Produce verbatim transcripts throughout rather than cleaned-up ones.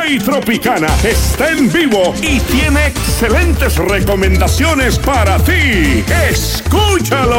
Betplay Tropicana está en vivo y tiene excelentes recomendaciones para ti. ¡Escúchalo!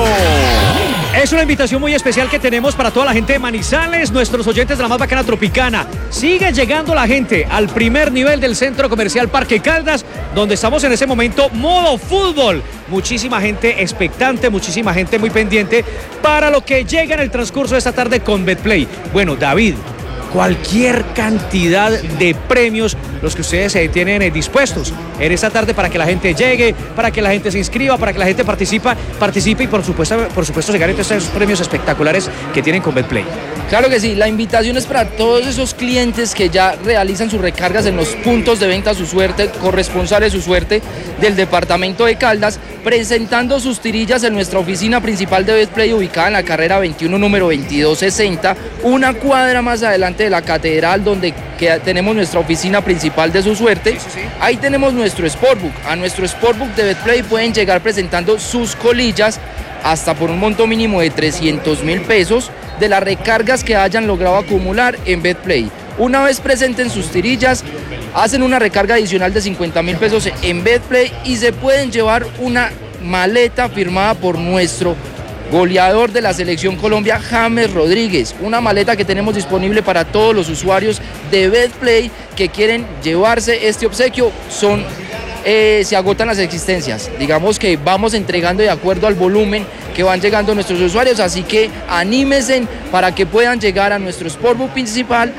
Es una invitación muy especial que tenemos para toda la gente de Manizales, nuestros oyentes de la más bacana Tropicana. Sigue llegando la gente al primer nivel del Centro Comercial Parque Caldas, donde estamos en ese momento modo fútbol. Muchísima gente expectante, muchísima gente muy pendiente para lo que llega en el transcurso de esta tarde con Betplay. Bueno, David, cualquier cantidad de premios los que ustedes se tienen eh, dispuestos en esta tarde para que la gente llegue, para que la gente se inscriba, para que la gente participa, participe y por supuesto, por supuesto se ganen estos premios espectaculares que tienen con Betplay. Claro que sí, la invitación es para todos esos clientes que ya realizan sus recargas en los puntos de venta Su Suerte, corresponsales Su Suerte del departamento de Caldas, presentando sus tirillas en nuestra oficina principal de Betplay, ubicada en la carrera veintiuno, número veintidós sesenta, una cuadra más adelante de la catedral, donde que tenemos nuestra oficina principal de Su Suerte. Sí, sí, sí. Ahí tenemos nuestro Sportbook. A nuestro Sportbook de Betplay pueden llegar presentando sus colillas hasta por un monto mínimo de trescientos mil pesos de las recargas que hayan logrado acumular en Betplay. Una vez presenten sus tirillas, hacen una recarga adicional de cincuenta mil pesos en Betplay y se pueden llevar una maleta firmada por nuestro goleador de la Selección Colombia, James Rodríguez. Una maleta que tenemos disponible para todos los usuarios de Betplay que quieren llevarse este obsequio. Son, eh, se agotan las existencias. Digamos que vamos entregando de acuerdo al volumen que van llegando nuestros usuarios, así que anímense para que puedan llegar a nuestro Sportbook principal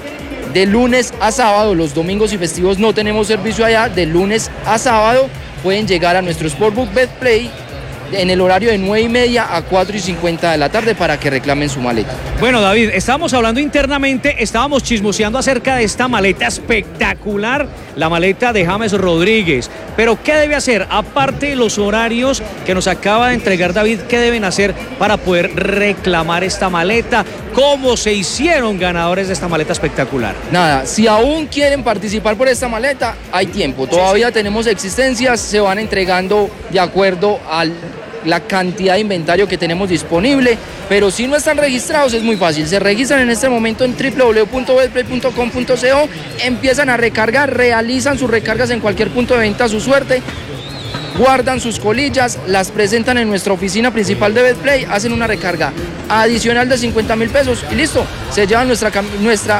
de lunes a sábado. Los domingos y festivos no tenemos servicio allá. De lunes a sábado pueden llegar a nuestro Sportbook Betplay en el horario de nueve y media a cuatro y cincuenta de la tarde para que reclamen su maleta. Bueno, David, estábamos hablando internamente, estábamos chismoseando acerca de esta maleta espectacular, la maleta de James Rodríguez. Pero, ¿qué debe hacer? Aparte de los horarios que nos acaba de entregar David, ¿qué deben hacer para poder reclamar esta maleta? ¿Cómo se hicieron ganadores de esta maleta espectacular? Nada, si aún quieren participar por esta maleta, hay tiempo. Todavía sí, sí. tenemos existencias, se van entregando de acuerdo a la cantidad de inventario que tenemos disponible, pero si no están registrados es muy fácil. Se registran en este momento en w w w punto betplay punto com punto co, empiezan a recargar, realizan sus recargas en cualquier punto de venta Su Suerte, guardan sus colillas, las presentan en nuestra oficina principal de Betplay, hacen una recarga adicional de cincuenta mil pesos y listo, se llevan nuestra, nuestra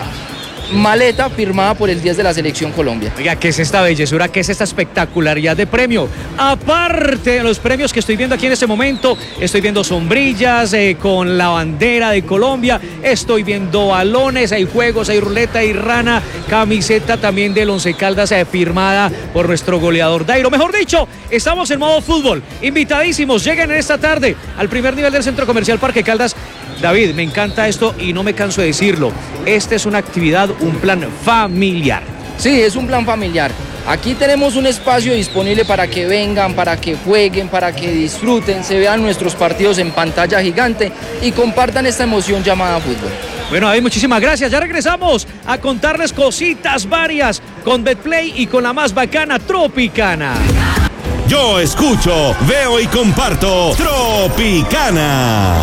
maleta firmada por el diez de la Selección Colombia. Oiga, ¿qué es esta bellezura? ¿Qué es esta espectacularidad de premio? Aparte de los premios que estoy viendo aquí en este momento, estoy viendo sombrillas eh, con la bandera de Colombia, estoy viendo balones, hay juegos, hay ruleta, hay rana, camiseta también del Once Caldas eh, firmada por nuestro goleador Dairo. Mejor dicho, estamos en modo fútbol, invitadísimos, lleguen en esta tarde al primer nivel del Centro Comercial Parque Caldas. David, me encanta esto y no me canso de decirlo. Esta es una actividad, un plan familiar. Sí, es un plan familiar. Aquí tenemos un espacio disponible para que vengan, para que jueguen, para que disfruten, se vean nuestros partidos en pantalla gigante y compartan esta emoción llamada fútbol. Bueno, David, muchísimas gracias. Ya regresamos a contarles cositas varias con Betplay y con la más bacana Tropicana. Yo escucho, veo y comparto Tropicana.